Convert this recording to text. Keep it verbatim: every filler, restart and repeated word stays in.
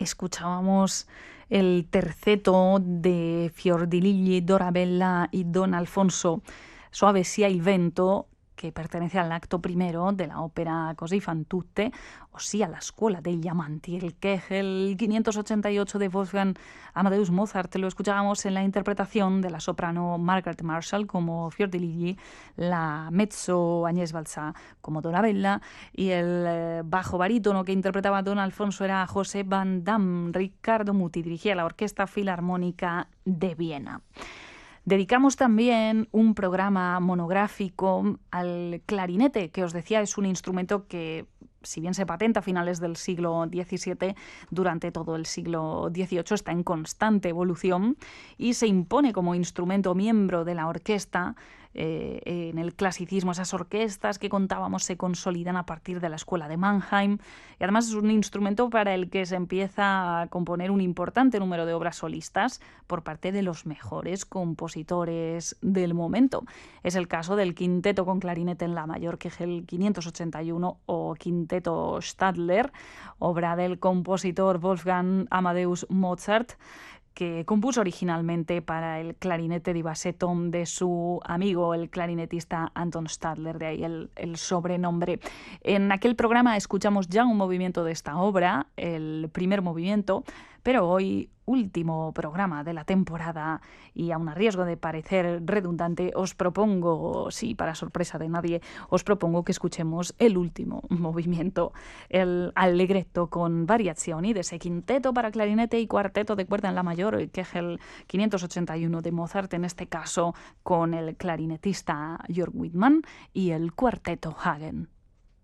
escuchábamos el terceto de Fiordiligi, Dorabella y Don Alfonso, Soave sia il vento, que pertenece al acto primero de la ópera Così fan tutte, o sea, la Escuela degli Amanti, el Kegel quinientos ochenta y ocho de Wolfgang Amadeus Mozart. Lo escuchábamos en la interpretación de la soprano Margaret Marshall como Fiordiligi, la mezzo Agnès Balzà como Dorabella, y el eh, bajo barítono que interpretaba Don Alfonso era José Van Damme. Riccardo Muti dirigía la Orquesta Filarmónica de Viena. Dedicamos también un programa monográfico al clarinete, que os decía es un instrumento que, si bien se patenta a finales del siglo diecisiete, durante todo el siglo dieciocho está en constante evolución y se impone como instrumento miembro de la orquesta. Eh, en el clasicismo, esas orquestas que contábamos se consolidan a partir de la escuela de Mannheim, y además es un instrumento para el que se empieza a componer un importante número de obras solistas por parte de los mejores compositores del momento. Es el caso del quinteto con clarinete en la mayor, que es el quinientos ochenta y uno, o quinteto Stadler, obra del compositor Wolfgang Amadeus Mozart, que compuso originalmente para el clarinete di bassetto de su amigo, el clarinetista Anton Stadler, de ahí el, el sobrenombre. En aquel programa escuchamos ya un movimiento de esta obra, el primer movimiento, pero hoy, último programa de la temporada, y aun a riesgo de parecer redundante, os propongo, sí, para sorpresa de nadie, os propongo que escuchemos el último movimiento, el allegretto con variazioni de ese quinteto para clarinete y cuarteto de cuerda en la mayor, que es el quinientos ochenta y uno de Mozart, en este caso con el clarinetista Jörg Wittmann y el cuarteto Hagen.